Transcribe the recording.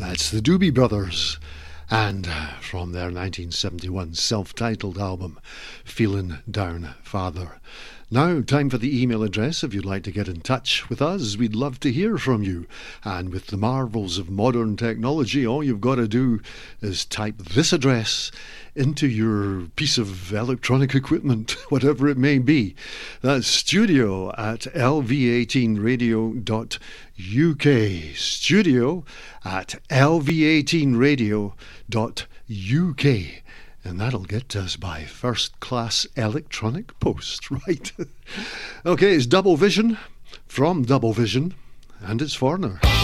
That's the Doobie Brothers. And from their 1971 self-titled album, Feelin' Down Father. Now, time for the email address. If you'd like to get in touch with us, we'd love to hear from you. And with the marvels of modern technology, all you've got to do is type this address into your piece of electronic equipment, whatever it may be. That's studio at lv18radio.uk. Studio at lv18radio.uk. And that'll get us by first-class electronic post, right? Okay, it's Double Vision from Double Vision, and it's Foreigner.